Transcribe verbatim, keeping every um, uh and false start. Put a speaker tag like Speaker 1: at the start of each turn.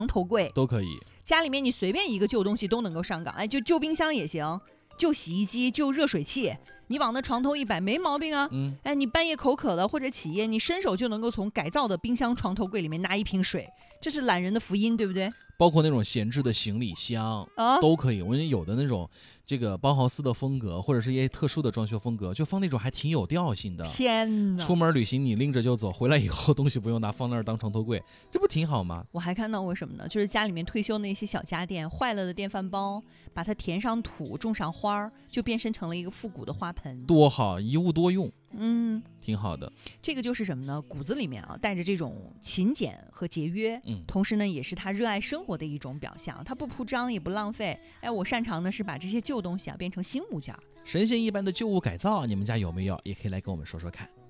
Speaker 1: 床头柜
Speaker 2: 都可以，
Speaker 1: 家里面你随便一个旧东西都能够上岗，哎，就旧冰箱也行，旧洗衣机、旧热水器，你往那床头一摆没毛病啊。
Speaker 2: 嗯，
Speaker 1: 哎，你半夜口渴了或者起夜，你伸手就能够从改造的冰箱床头柜里面拿一瓶水，这是懒人的福音，对不对？
Speaker 2: 包括那种闲置的行李箱、
Speaker 1: 啊，
Speaker 2: 都可以。我觉得有的那种这个包豪斯的风格，或者是一些特殊的装修风格，就放那种还挺有调性的。
Speaker 1: 天哪！
Speaker 2: 出门旅行你拎着就走，回来以后东西不用拿，放那儿当床头柜，这不挺好吗？
Speaker 1: 我还看到过什么呢？就是家里面退休那些小家电，坏了的电饭煲，把它填上土，种上花儿，就变身成了一个复古的花盆，
Speaker 2: 多好，一物多用。
Speaker 1: 嗯，
Speaker 2: 挺好的。
Speaker 1: 这个就是什么呢？骨子里面啊带着这种勤俭和节约，
Speaker 2: 嗯，
Speaker 1: 同时呢也是他热爱生活的一种表象。他不铺张也不浪费，哎，我擅长的是把这些旧东西啊变成新物件。
Speaker 2: 神仙一般的旧物改造，你们家有没有？也可以来跟我们说说看。